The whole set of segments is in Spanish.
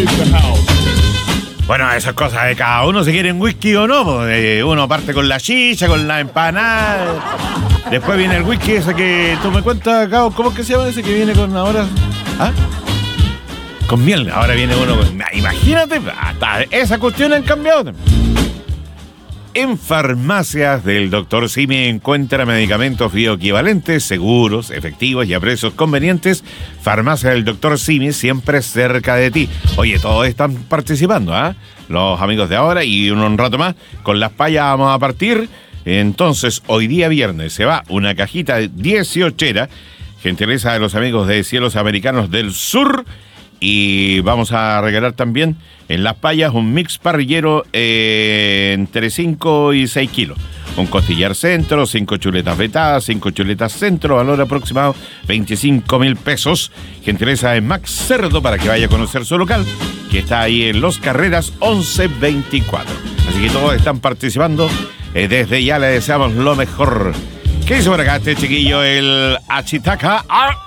Bueno, esas cosas de cada uno, si quieren whisky o no. Uno parte con la chicha, con la empanada. Después viene el whisky ese que tú me cuentas, Cabo. ¿Cómo es que se llama ese que viene con ahora? ¿Ah? Con miel. Ahora viene uno con... Imagínate, hasta esa cuestión han cambiado. En farmacias del Dr. Simi encuentra medicamentos bioequivalentes, seguros, efectivos y a precios convenientes. Farmacia del Dr. Simi, siempre cerca de ti. Oye, todos están participando, ¿ah? Los amigos de ahora y un rato más. Con las payas vamos a partir. Entonces, hoy día viernes se va una cajita de 18, gentileza de los amigos de Cielos Americanos del Sur. Y vamos a regalar también en Las Payas un mix parrillero entre 5 y 6 kilos. Un costillar centro, 5 chuletas vetadas, 5 chuletas centro, valor aproximado 25.000 pesos. Gentileza de Max Cerdo para que vaya a conocer su local, que está ahí en Los Carreras 1124. Así que todos están participando. Desde ya le deseamos lo mejor. ¿Qué dice por acá este chiquillo, el Achitaca?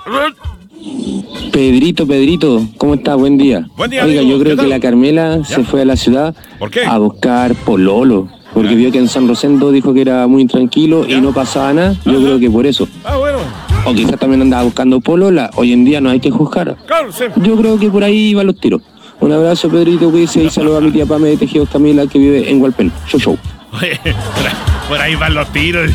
Pedrito, ¿cómo está? Buen día. Buen día, Oiga, amigo. yo creo que la Carmela se fue a la ciudad. ¿Por qué? A buscar pololo, porque vio que en San Rosendo dijo que era muy tranquilo y no pasaba nada. Yo creo que por eso. Bueno. O quizás también andaba buscando polola. Hoy en día no hay que juzgar. Claro, sí. Yo creo que por ahí iban los tiros. Un abrazo, Pedrito, cuídese, y saludo a mi tía Pame de Tejidos Camila, que vive en Hualpén. Show. Por ahí van los tiros.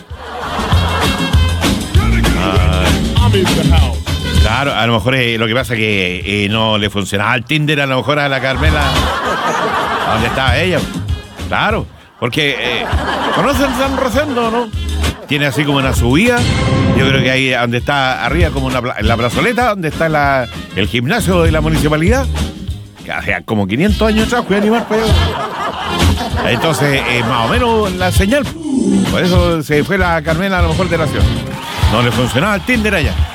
Claro, a lo mejor lo que pasa es que no le funcionaba el Tinder, a lo mejor a la Carmela. ¿Dónde estaba ella? Claro, porque ¿conocen San Rosendo, no? Tiene así como una subida. Yo creo que ahí donde está arriba, como en la plazoleta, donde está el gimnasio de la municipalidad. O sea, como 500 años atrás, fui a animar para allá. Entonces, más o menos la señal. Por eso se fue la Carmela a lo mejor de la ciudad. No le funcionaba el Tinder allá.